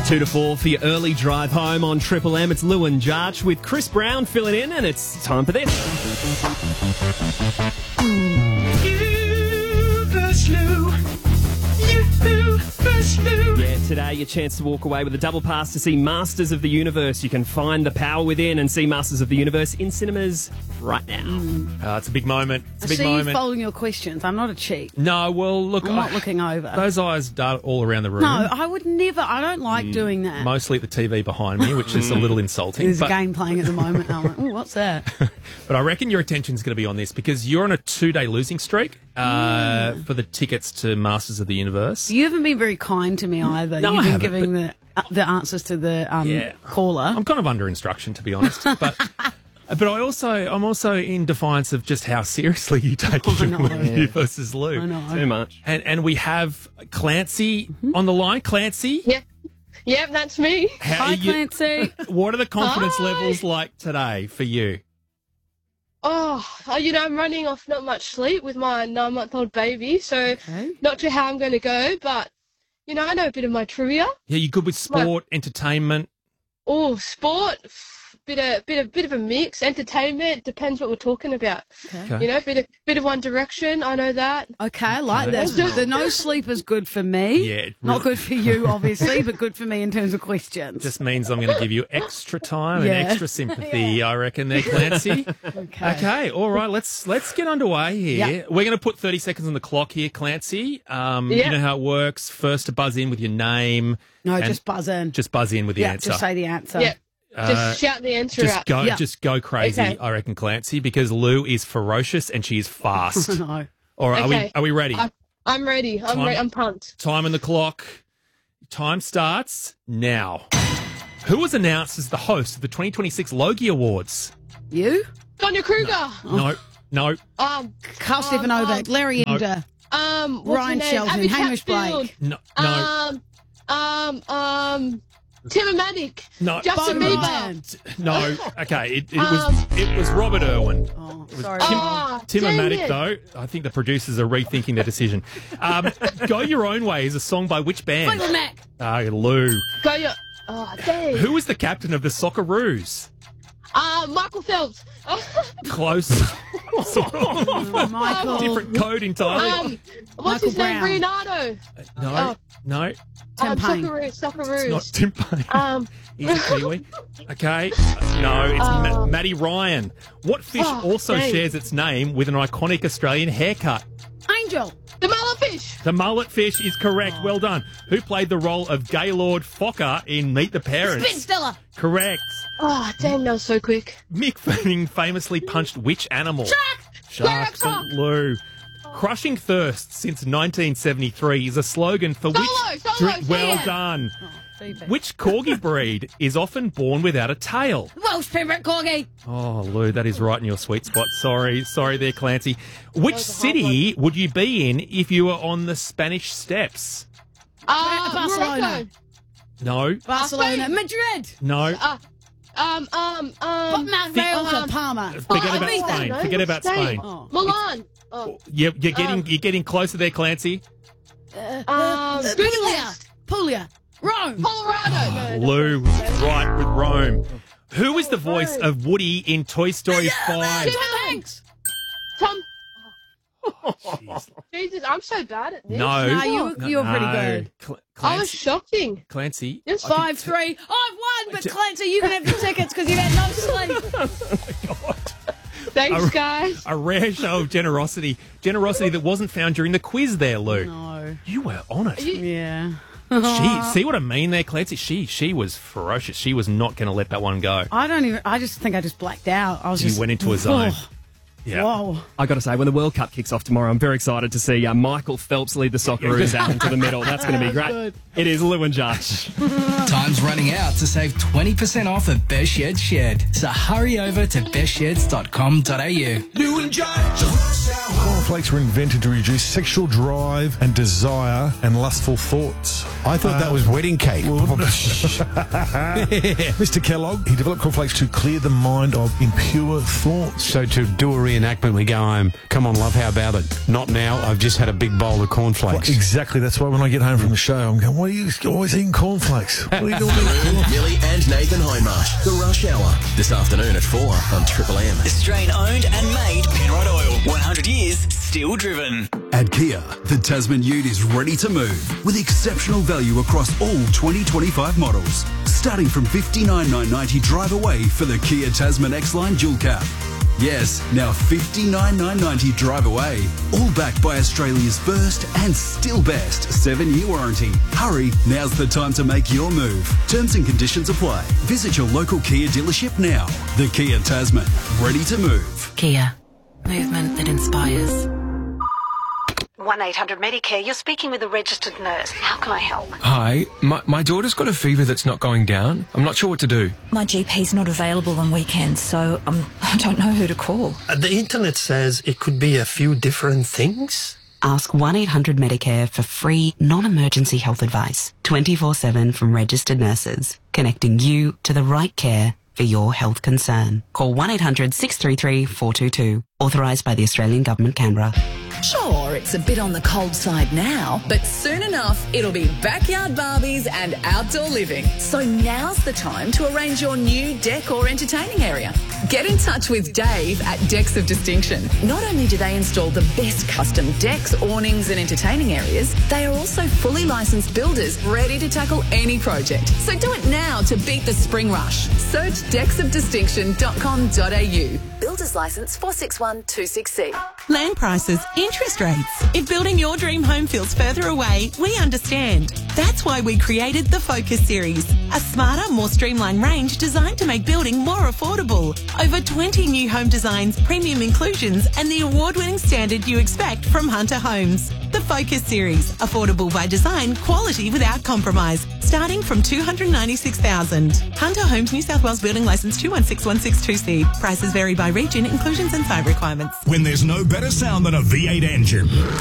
2 to 4 for your early drive home on Triple M. It's Lou and Jarch with Chris Brown filling in, and it's time for this. Yeah, today your chance to walk away with a double pass to see Masters of the Universe. You can find the power within and see Masters of the Universe in cinemas right now. It's a big moment. It's a big I see you moment. folding your questions. I'm not a cheat. No, well, look, I'm not looking over. Those eyes dart all around the room. No, I would never. I don't like doing that. Mostly at the TV behind me, which is a little insulting. There's but, a game playing at the moment. I'm like, ooh, what's that? but I reckon your attention's going to be on this because you're on a 2-day losing streak for the tickets to Masters of the Universe. You haven't been very kind to me either. No, You've I been haven't, giving the answers to the caller. I'm kind of under instruction, to be honest. But I'm also in defiance of just how seriously you take you versus Lou. I know. Too much. And we have Clancy on the line. Clancy? Yep, that's me. Hi, Clancy. What are the confidence Hi. levels like today for you? I'm running off not much sleep with my 9-month-old baby, so not sure how I'm going to go, but, I know a bit of my trivia. Yeah, you good with sport, entertainment? Oh, sport, bit of a mix. Entertainment, depends what we're talking about. Okay. Bit of One Direction, I know that. Okay, I like that. The no sleep is good for me. Yeah. Not good for you, obviously, but good for me in terms of questions. Just means I'm going to give you extra time and Yeah. extra sympathy, I reckon, there, Clancy. Okay, all right, let's get underway here. Yep. We're going to put 30 seconds on the clock here, Clancy. You know how it works. First to buzz in with your name. No, and just buzz in. Just buzz in with the answer. Just say the answer. Yeah, just shout the answer out. Just go crazy, Okay. I reckon, Clancy, because Lou is ferocious and she is fast. No. All right, Okay. are we ready? I'm ready. I'm pumped. Time on the clock. Time starts now. Who was announced as the host of the 2026 Logie Awards? You? Sonia Kruger. No. Carl Stephen Novak, Larry No. Ender, What's Ryan her name? Shelton, Abby Hamish Chatfield. Blake. No. Timmermanic. No. Justin Bo Bieber. Ryan. No. Okay. It was Robert Irwin. Oh, It was sorry. Tim dang O'Matic, it. though. I think the producers are rethinking their decision. Go Your Own Way is a song by which band? Fleetwood Mac. Lou. Go your. Oh, dang. Who is the captain of the Socceroos? Michael Phelps. Close. Michael. Different code entirely. What's Michael his name? Brown. Leonardo. No. Tim Payne. Socceroos. Not Tim Payne. He's a Kiwi. Okay. No, it's Maddie Ryan. What fish also dang. shares its name with an iconic Australian haircut? Angel. The mulletfish. The mullet fish is correct. Well done. Who played the role of Gaylord Fokker in Meet the Parents? Ben Stiller. Correct. Oh, damn, that was so quick. Mick Fanning famously punched which animal? Shark. Shark. Lou. Crushing thirst since 1973 is a slogan for which Solo, drink. Well yeah. done. Feedback. Which corgi breed is often born without a tail? Welsh Pembroke Corgi. Oh, Lou, that is right in your sweet spot. Sorry there, Clancy. Which was a hard city would you be in if you were on the Spanish Steps? Barcelona. Morocco. No, Barcelona. Spain. Madrid. no. Mount Vale. Palma. Forget about Ibiza. Spain. No, Forget about Spain. Oh. Milan. Oh. You're getting closer there, Clancy. Budapest. Puglia. Rome. Colorado. No, Lou, right with Rome. Who is the voice of Woody in Toy Story 5? Tom Hanks. Tom. Jesus, I'm so bad at this. No. No, you're pretty good. I was shocking. Clancy. Yes. 5-3. I've won, but Clancy, you can have the tickets because you've had no sleep. Thanks, guys. A rare show of generosity. Generosity that wasn't found during the quiz there, Lou. No. You were on it. Yeah. See what I mean there, Clancy? She was ferocious. She was not going to let that one go. I just think I just blacked out. I was She just went into a zone. Oh, Yeah. whoa. I got to say, when the World Cup kicks off tomorrow, I'm very excited to see Michael Phelps lead the Socceroos out into the middle. That's going to be great. Good. It is Lou and Josh. Time's running out to save 20% off at Best Shed Shed. So hurry over to bestsheds.com.au. Lou and Josh. Cornflakes were invented to reduce sexual drive and desire and lustful thoughts. I thought that was wedding cake. Mr. Kellogg, he developed cornflakes to clear the mind of impure thoughts. So to do a reenactment. We go home, come on, love, how about it? Not now, I've just had a big bowl of cornflakes. Well, exactly, that's why when I get home from the show, I'm going, why are you always eating cornflakes? What are you doing? Millie and Nathan Hindmarsh. The Rush Hour. This afternoon at 4 on Triple M. Australian owned and made Penrod Oil. 100 years, still driven. At Kia, the Tasman Ute is ready to move with exceptional value across all 2025 models. Starting from $59,990 drive away for the Kia Tasman X-Line Dual Cab. Yes, now $59,990 drive away. All backed by Australia's first and still best 7-year warranty. Hurry, now's the time to make your move. Terms and conditions apply. Visit your local Kia dealership now. The Kia Tasman, ready to move. Kia, movement that inspires. 1-800-Medicare, you're speaking with a registered nurse. How can I help? Hi, my daughter's got a fever that's not going down. I'm not sure what to do. My GP's not available on weekends, so I don't know who to call. The internet says it could be a few different things. Ask 1-800-Medicare for free, non-emergency health advice, 24/7 from registered nurses, connecting you to the right care for your health concern. Call 1-800-633-422. Authorised by the Australian Government, Canberra. Sure, it's a bit on the cold side now, but soon enough, it'll be backyard Barbies and outdoor living. So now's the time to arrange your new deck or entertaining area. Get in touch with Dave at Decks of Distinction. Not only do they install the best custom decks, awnings and entertaining areas, they are also fully licensed builders ready to tackle any project. So do it now to beat the spring rush. Search decksofdistinction.com.au. Builder's license 461266. Land prices, interest rates. If building your dream home feels further away, we understand. That's why we created the Focus Series, a smarter, more streamlined range designed to make building more affordable. Over 20 new home designs, premium inclusions, and the award-winning standard you expect from Hunter Homes. The Focus Series, affordable by design, quality without compromise, starting from $296,000. Hunter Homes, New South Wales Building Licence 216162C. Prices vary by region, inclusions and site requirements. When there's no better sound than a V8 engine.